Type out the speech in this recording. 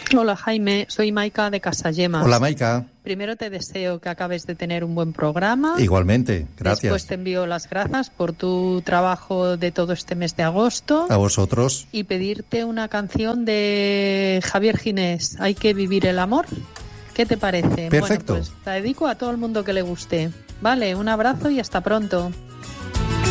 Hola Jaime, soy Maika de Casayemas. Hola Maika. Primero te deseo que acabes de tener un buen programa. Igualmente, gracias. Después te envío las gracias por tu trabajo de todo este mes de agosto. A vosotros. Y pedirte una canción de Javier Ginés, Hay que vivir el amor. ¿Qué te parece? Perfecto. Bueno, pues la dedico a todo el mundo que le guste. Vale, un abrazo y hasta pronto.